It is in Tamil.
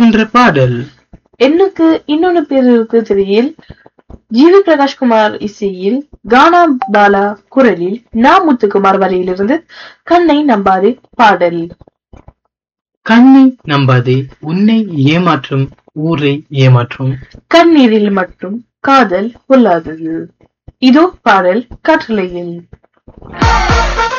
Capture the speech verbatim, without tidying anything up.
என்ற பாடல். எண்ணுக்கு இன்னொன்னு பேர் இருக்கு திரையில் ஜிவி பிரகாஷ்குமார் இசையில் கானா பாலா குரலில் நா முத்துக்குமார் வரையிலிருந்து கண்ணை நம்பாதே பாடல். கண்ணை நம்பாதே, உன்னை ஏமாற்றும் ஊரை ஏமாற்றும், கண்ணீரில் மட்டும் காதல் கொள்ளாதது. இதோ பாடல் கட்டளையில்.